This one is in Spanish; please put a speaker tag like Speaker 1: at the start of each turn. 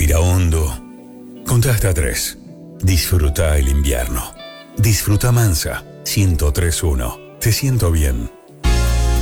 Speaker 1: Respira hondo. Contá hasta 3. Disfruta el invierno. Disfruta Mansa. 103.1. Te siento bien.